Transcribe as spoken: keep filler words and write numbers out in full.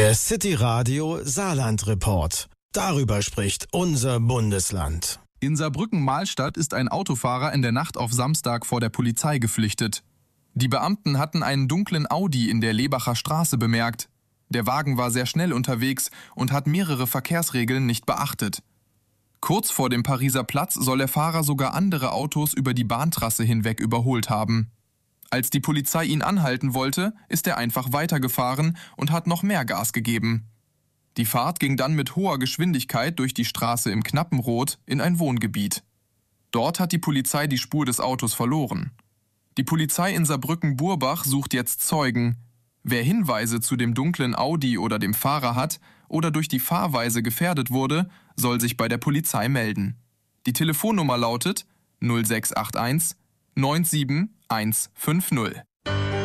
Der City Radio Saarland Report. Darüber spricht unser Bundesland. In Saarbrücken-Mahlstadt ist ein Autofahrer in der Nacht auf Samstag vor der Polizei geflüchtet. Die Beamten hatten einen dunklen Audi in der Lebacher Straße bemerkt. Der Wagen war sehr schnell unterwegs und hat mehrere Verkehrsregeln nicht beachtet. Kurz vor dem Pariser Platz soll der Fahrer sogar andere Autos über die Bahntrasse hinweg überholt haben. Als die Polizei ihn anhalten wollte, ist er einfach weitergefahren und hat noch mehr Gas gegeben. Die Fahrt ging dann mit hoher Geschwindigkeit durch die Straße im Knappenrot in ein Wohngebiet. Dort hat die Polizei die Spur des Autos verloren. Die Polizei in Saarbrücken-Burbach sucht jetzt Zeugen. Wer Hinweise zu dem dunklen Audi oder dem Fahrer hat oder durch die Fahrweise gefährdet wurde, soll sich bei der Polizei melden. Die Telefonnummer lautet null sechs acht eins neun sieben eins fünf null.